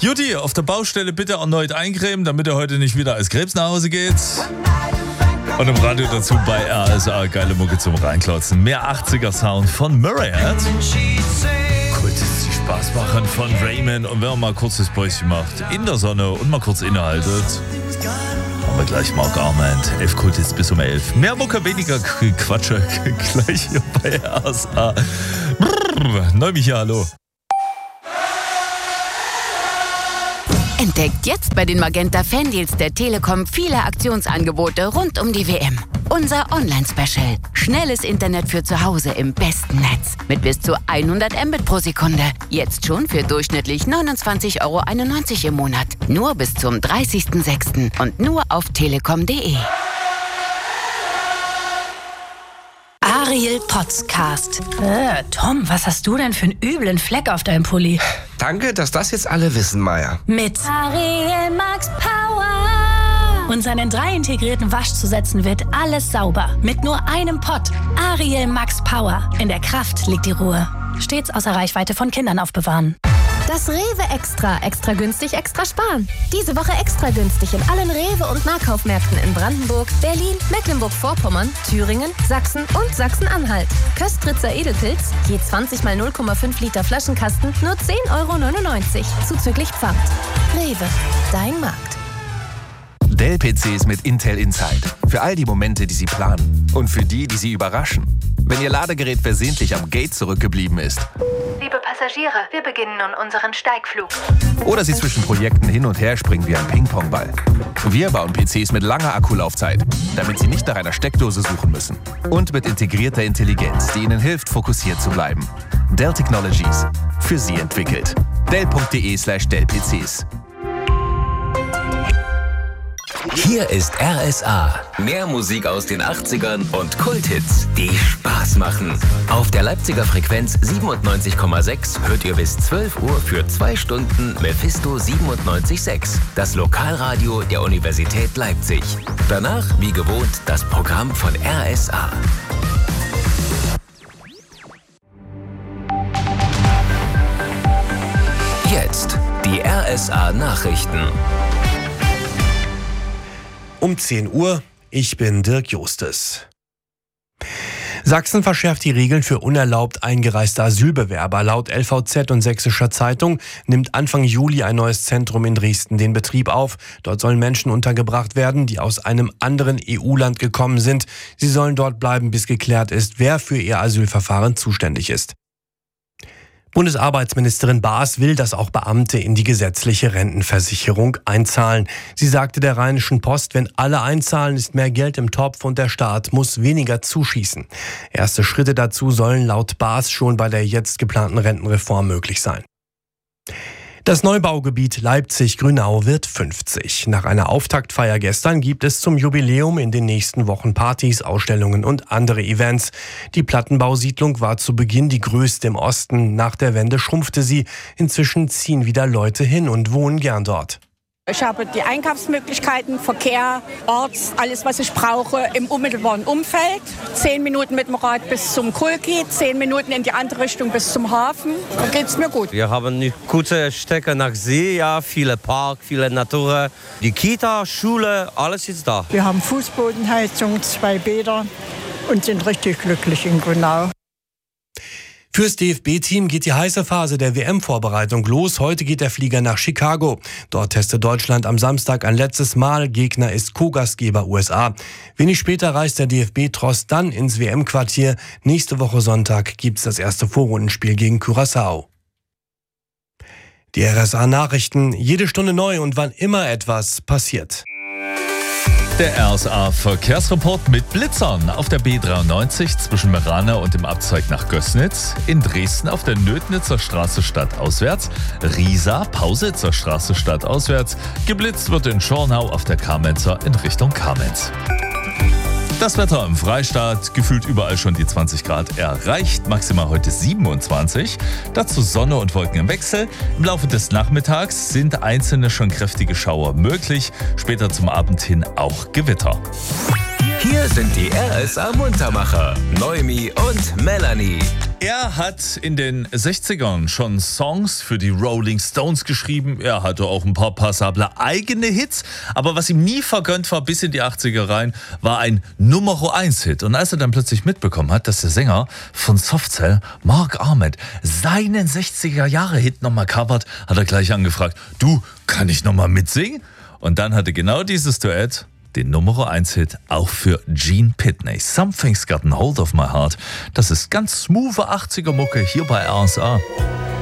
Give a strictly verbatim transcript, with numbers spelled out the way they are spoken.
Jutti, auf der Baustelle bitte erneut eincremen, damit er heute nicht wieder als Krebs nach Hause geht. Und im Radio dazu bei R S A geile Mucke zum Reinklotzen. Mehr achtziger-Sound von Murrayhead. Kurz die Spaßmachen von Raymond. Und wenn man mal kurz das Päuschen macht, in der Sonne und mal kurz innehaltet, haben wir gleich Mark Arment. elf Kultis bis um elf. Mehr Mucke, weniger Quatsche. Gleich hier bei R S A. Brrr, Neumi hier, hallo. Entdeckt jetzt bei den Magenta Fandeals der Telekom viele Aktionsangebote rund um die W M. Unser Online-Special. Schnelles Internet für zu Hause im besten Netz. Mit bis zu hundert Mbit pro Sekunde. Jetzt schon für durchschnittlich neunundzwanzig Euro einundneunzig im Monat. Nur bis zum dreißigsten sechsten und nur auf telekom punkt de. Ariel Podcast. Äh, Tom, was hast du denn für einen üblen Fleck auf deinem Pulli? Danke, dass das jetzt alle wissen, Maya. Mit Ariel Max Power. Unseren in drei integrierten Waschzusätzen wird alles sauber. Mit nur einem Pott. Ariel Max Power. In der Kraft liegt die Ruhe. Stets außer Reichweite von Kindern aufbewahren. Das Rewe Extra. Extra günstig, extra sparen. Diese Woche extra günstig in allen Rewe- und Nahkaufmärkten in Brandenburg, Berlin, Mecklenburg-Vorpommern, Thüringen, Sachsen und Sachsen-Anhalt. Köstritzer Edelpilz, je zwanzig mal null Komma fünf Liter Flaschenkasten, nur zehn Euro neunundneunzig. Zuzüglich Pfand. Rewe, dein Markt. Dell-P Cs mit Intel Inside. Für all die Momente, die Sie planen. Und für die, die Sie überraschen. Wenn Ihr Ladegerät versehentlich am Gate zurückgeblieben ist. Liebe Passagiere, wir beginnen nun unseren Steigflug. Oder Sie zwischen Projekten hin und her springen wie ein Ping-Pong-Ball. Wir bauen P Cs mit langer Akkulaufzeit, damit Sie nicht nach einer Steckdose suchen müssen. Und mit integrierter Intelligenz, die Ihnen hilft, fokussiert zu bleiben. Dell Technologies. Für Sie entwickelt. Dell punkt de slash Dell P Cs. Hier ist R S A. Mehr Musik aus den achtzigern und Kulthits, die Spaß machen. Auf der Leipziger Frequenz siebenundneunzig Komma sechs hört ihr bis zwölf Uhr für zwei Stunden Mephisto siebenundneunzig Komma sechs, das Lokalradio der Universität Leipzig. Danach, wie gewohnt, das Programm von R S A. Jetzt die R S A Nachrichten. Um zehn Uhr, ich bin Dirk Justes. Sachsen verschärft die Regeln für unerlaubt eingereiste Asylbewerber. Laut L V Z und Sächsischer Zeitung nimmt Anfang Juli ein neues Zentrum in Dresden den Betrieb auf. Dort sollen Menschen untergebracht werden, die aus einem anderen E U-Land gekommen sind. Sie sollen dort bleiben, bis geklärt ist, wer für ihr Asylverfahren zuständig ist. Bundesarbeitsministerin Baas will, dass auch Beamte in die gesetzliche Rentenversicherung einzahlen. Sie sagte der Rheinischen Post, wenn alle einzahlen, ist mehr Geld im Topf und der Staat muss weniger zuschießen. Erste Schritte dazu sollen laut Baas schon bei der jetzt geplanten Rentenreform möglich sein. Das Neubaugebiet Leipzig-Grünau wird fünfzig. Nach einer Auftaktfeier gestern gibt es zum Jubiläum in den nächsten Wochen Partys, Ausstellungen und andere Events. Die Plattenbausiedlung war zu Beginn die größte im Osten. Nach der Wende schrumpfte sie. Inzwischen ziehen wieder Leute hin und wohnen gern dort. Ich habe die Einkaufsmöglichkeiten, Verkehr, Arzt, alles, was ich brauche im unmittelbaren Umfeld. Zehn Minuten mit dem Rad bis zum Kulki, zehn Minuten in die andere Richtung bis zum Hafen. Da geht's mir gut. Wir haben eine gute Strecke nach See, ja, viele Park, viele Natur. Die Kita, Schule, alles ist da. Wir haben Fußbodenheizung, zwei Bäder und sind richtig glücklich in Grünau. Fürs D F B-Team geht die heiße Phase der W M-Vorbereitung los. Heute geht der Flieger nach Chicago. Dort testet Deutschland am Samstag ein letztes Mal. Gegner ist Co-Gastgeber U S A. Wenig später reist der D F B-Tross dann ins W M-Quartier. Nächste Woche Sonntag gibt's das erste Vorrundenspiel gegen Curaçao. Die R S A-Nachrichten, jede Stunde neu und wann immer etwas passiert. Der R S A-Verkehrsreport mit Blitzern auf der B dreiundneunzig zwischen Merana und dem Abzweig nach Gößnitz, in Dresden auf der Nödnitzer Straße stadtauswärts, Riesa, Pausitzer Straße stadtauswärts, geblitzt wird in Schornau auf der Kamenzer in Richtung Kamenz. Das Wetter im Freistaat, gefühlt überall schon die zwanzig Grad erreicht, maximal heute siebenundzwanzig. Dazu Sonne und Wolken im Wechsel. Im Laufe des Nachmittags sind einzelne schon kräftige Schauer möglich, später zum Abend hin auch Gewitter. Hier sind die R S A-Muntermacher, Noemi und Melanie. Er hat in den sechzigern schon Songs für die Rolling Stones geschrieben. Er hatte auch ein paar passable eigene Hits. Aber was ihm nie vergönnt war, bis in die achtziger rein, war ein Nummer eins Hit. Und als er dann plötzlich mitbekommen hat, dass der Sänger von Softcell, Mark Arment, seinen sechziger-Jahre-Hit nochmal covert, hat er gleich angefragt, du, kann ich nochmal mitsingen? Und dann hatte genau dieses Duett den Nummer eins Hit auch für Gene Pitney. Something's Got a Hold of My Heart. Das ist ganz smoothe achtziger Mucke hier bei R S A.